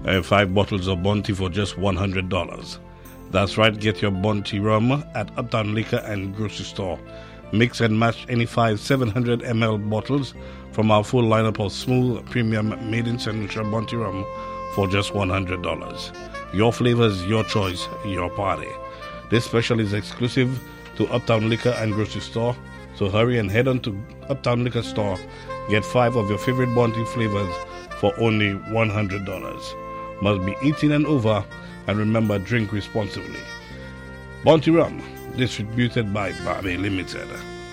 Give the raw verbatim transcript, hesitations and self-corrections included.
uh, five bottles of Bounty for just one hundred dollars. That's right, get your Bounty rum at Uptown Liquor and Grocery Store. Mix and match any five seven hundred milliliter bottles from our full lineup of smooth, premium, made-in Saint Lucia Bounty rum for just one hundred dollars. Your flavors, your choice, your party. This special is exclusive to Uptown Liquor and Grocery Store, so hurry and head on to Uptown Liquor Store. Get five of your favorite Bounty flavors for only one hundred dollars. Must be eighteen and over, and remember, drink responsibly. Bounty rum, distributed by Barbie Limited.